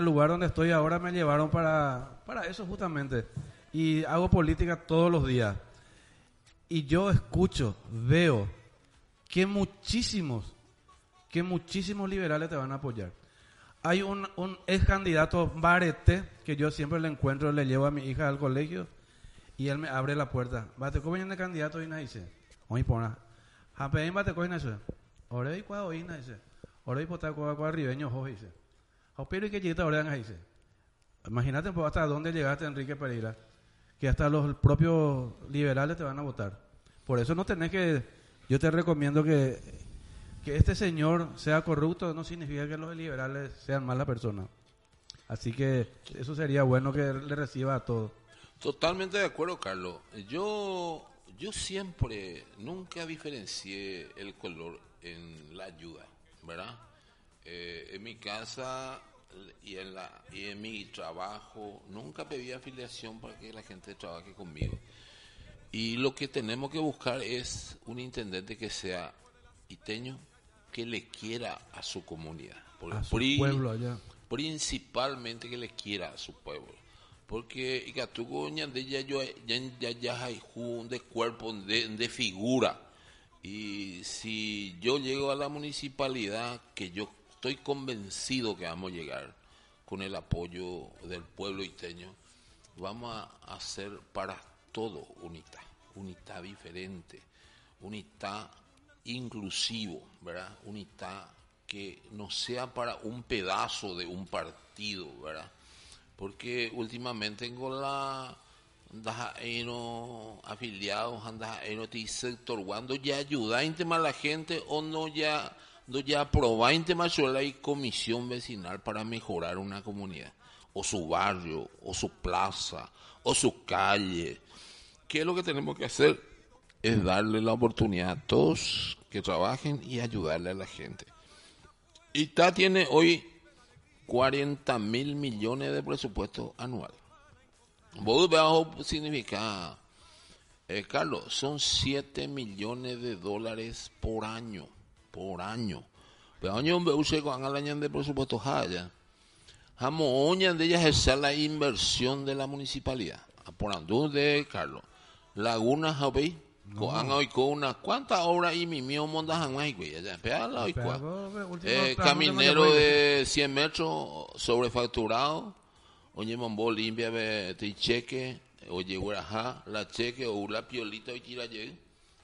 al lugar donde estoy ahora me llevaron para eso justamente. Y hago política todos los días. Y yo escucho, veo que muchísimos liberales te van a apoyar. Hay un ex candidato Barete, que yo siempre le encuentro, le llevo a mi hija al colegio, y él me abre la puerta. Bate, ¿cómo viene el candidato? Y dice, oye, pona, Japeín bate, ¿cómo dice? Ore y cuá, oye, dice. Ore y potar, cuá, ribeño, ojo, dice. Pero y que llega ahora, dice. Imagínate pues, hasta dónde llegaste, Enrique Pereira, que hasta los propios liberales te van a votar. Por eso no tenés que, yo te recomiendo que este señor sea corrupto, no significa que los liberales sean mala persona. Así que eso sería bueno que le reciba a todos. Totalmente de acuerdo, Carlos. Yo siempre, nunca diferencié el color en la ayuda, ¿verdad? En mi casa y en mi trabajo, nunca pedí afiliación para que la gente trabaje conmigo. Y lo que tenemos que buscar es un intendente que sea iteño, que le quiera a su comunidad. A su pueblo allá. Principalmente que le quiera a su pueblo. Porque Icatuco ya hay un de cuerpo, de figura. Y si yo llego a la municipalidad, que yo estoy convencido que vamos a llegar con el apoyo del pueblo iteño, vamos a hacer para todo unidad diferente, unidad inclusivo, ¿verdad? Unidad que no sea para un pedazo de un partido, ¿verdad? Porque últimamente con la afiliados andas en sector cuando ya ayuda a la gente o no ya aprobar y comisión vecinal para mejorar una comunidad o su barrio o su plaza o su calle. ¿Qué es lo que tenemos que hacer? Es darle la oportunidad a todos que trabajen y ayudarle a la gente. ITA tiene hoy 40.000 millones de presupuesto anual. Vos veas significa, Carlos, son 7 millones de dólares por año. Pero año un beuse con el año de presupuesto haya. Jamoñan de ellas es la inversión de la municipalidad. Por andú de Carlos. Laguna Javi. Con una cuántas obras y mi mío mondas allá. Caminero de 100 metros sobrefacturado. Oye, mambo limpia te cheque. Oye, la cheque o la piolita y tira llegue.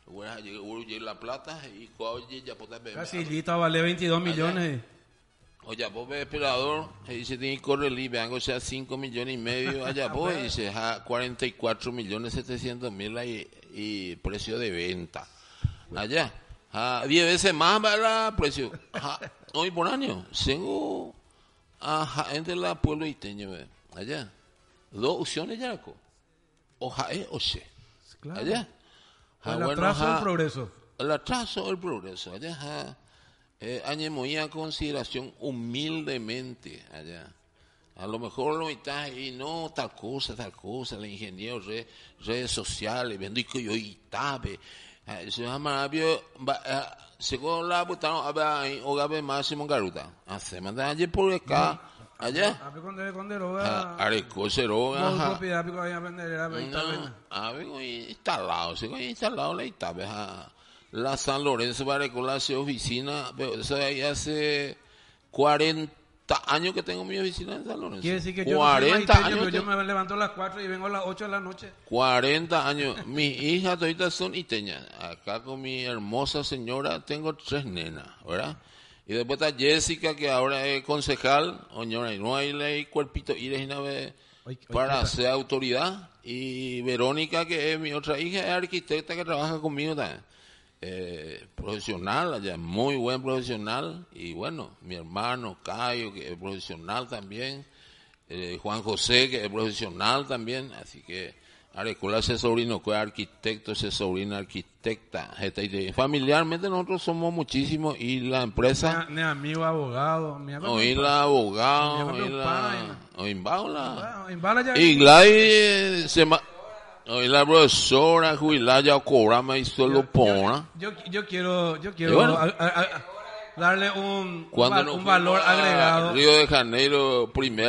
La plata y oye, ya puta bebé. Casi lita vale 22 millones. Oye, vos ves esperador, dice tiene que correr libre, o sea 5 millones y medio, allá vos dice 44 millones 700 mil y precio de venta. Allá, 10 veces más para el precio. Hoy por año, tengo entre la pueblo iteño, allá, 2 opciones ya, o jae o se. Claro. Allá. El atraso o el progreso. El atraso o el progreso, allá. Muy a consideración humildemente allá. A lo mejor lo está y no tal cosa, el ingeniero, redes sociales, vendo que yo y tabe. Se llama según la puta o gabe máximo garuta. Hace manda ayer por acá, allá. Con droga. Areco ceroga. No propiedad porque vayan a vender instalado, instalado la itabe. La San Lorenzo Barecola hace oficina, pero eso ahí hace 40 años que tengo mi oficina en San Lorenzo. Quiere decir que yo 40 no años. Yo me levanto a las 4 y vengo a las 8 de la noche. 40 años. Mis hijas toditas son iteñas. Acá con mi hermosa señora tengo 3 nenas, ¿verdad? Y después está Jessica, que ahora es concejal. Oñora, y no hay ley cuerpito para ser autoridad. Y Verónica, que es mi otra hija, es arquitecta que trabaja conmigo también. Profesional allá, muy buen profesional, y bueno, mi hermano Cayo, que es profesional también, Juan José, que es profesional también, así que Arecola ese sobrino que es arquitecto, ese sobrino arquitecta, familiarmente nosotros somos muchísimos, y la empresa mi amigo abogado, oí la abogado, y Gladys y la profesora jubilada ya cobrama y suelo pona. Yo quiero bueno, darle un valor agregado. Río de Janeiro, primera